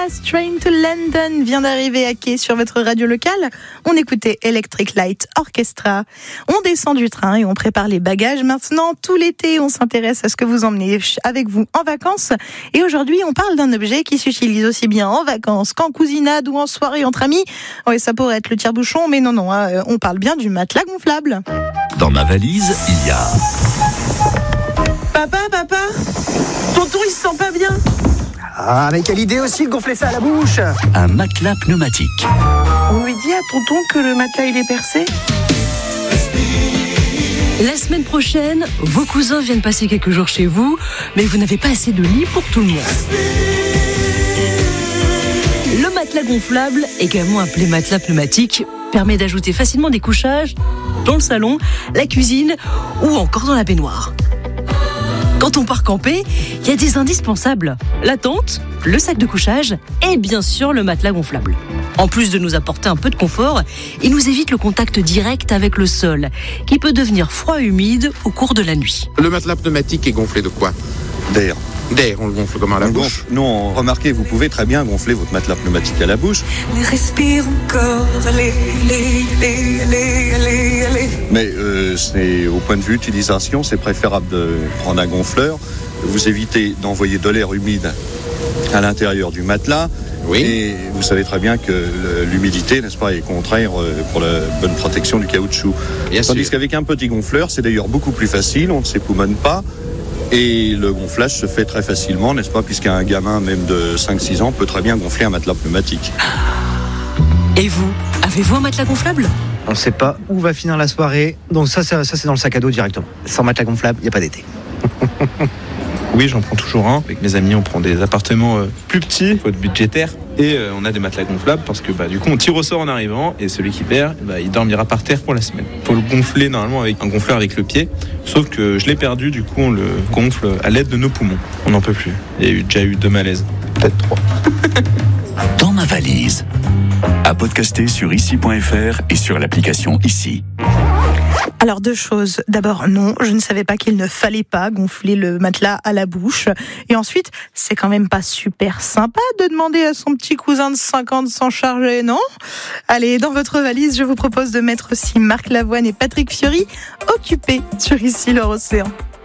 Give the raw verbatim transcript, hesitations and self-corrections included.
Train to London vient d'arriver à quai sur votre radio locale. On écoutait Electric Light Orchestra. On descend du train et on prépare les bagages. Maintenant, tout l'été, on s'intéresse à ce que vous emmenez avec vous en vacances. Et aujourd'hui, on parle d'un objet qui s'utilise aussi bien en vacances qu'en cousinade ou en soirée entre amis. Oui, ça pourrait être le tire-bouchon, mais non, non, hein, on parle bien du matelas gonflable. Dans ma valise, il y a... Papa, papa, tonton, il se sent pas bien. Ah, mais quelle idée aussi de gonfler ça à la bouche. un matelas pneumatique. On lui dit à tonton que le matelas il est percé. La semaine prochaine, vos cousins viennent passer quelques jours chez vous, mais vous n'avez pas assez de lit pour tout le monde. Le matelas gonflable, également appelé matelas pneumatique, permet d'ajouter facilement des couchages dans le salon, la cuisine ou encore dans la baignoire. Quand on part camper, il y a des indispensables. La tente, le sac de couchage et bien sûr le matelas gonflable. En plus de nous apporter un peu de confort, il nous évite le contact direct avec le sol, qui peut devenir froid et humide au cours de la nuit. Le matelas pneumatique est gonflé de quoi ? D'air. D'air, on le gonfle comment, à la On bouche gonfle. Non, remarquez, vous pouvez très bien gonfler votre matelas pneumatique à la bouche. Les respire encore, les, les, les, les, les, les. Mais euh, c'est, au point de vue utilisation, c'est préférable de prendre un gonfleur. Vous évitez d'envoyer de l'air humide à l'intérieur du matelas. Oui. Et vous savez très bien que le- l'humidité, n'est-ce pas, est contraire euh, pour la bonne protection du caoutchouc. Bien Tandis sûr. qu'avec un petit gonfleur, c'est d'ailleurs beaucoup plus facile, on ne s'époumonne pas. Et le gonflage se fait très facilement, n'est-ce pas, puisqu'un gamin même de cinq six ans peut très bien gonfler un matelas pneumatique. Et vous, avez-vous un matelas gonflable ? On ne sait pas où va finir la soirée, donc ça, ça, ça c'est dans le sac à dos directement. Sans matelas gonflable, il n'y a pas d'été. Oui, j'en prends toujours un. Avec mes amis, on prend des appartements euh, plus petits, faut être budgétaire. Et euh, on a des matelas gonflables parce que bah, du coup, on tire au sort en arrivant et celui qui perd, bah, il dormira par terre pour la semaine. Faut le gonfler normalement avec un gonfleur avec le pied. Sauf que je l'ai perdu, du coup, on le gonfle à l'aide de nos poumons. On n'en peut plus. Il y a eu, déjà eu deux malaises. Peut-être trois. Dans ma valise. À podcaster sur ici point f r et sur l'application Ici. Alors deux choses. D'abord, non, je ne savais pas qu'il ne fallait pas gonfler le matelas à la bouche. Et ensuite, c'est quand même pas super sympa de demander à son petit cousin de cinq ans de s'en charger, non ? Allez, dans votre valise, je vous propose de mettre aussi Marc Lavoine et Patrick Fiori occupés sur Ici leur océan.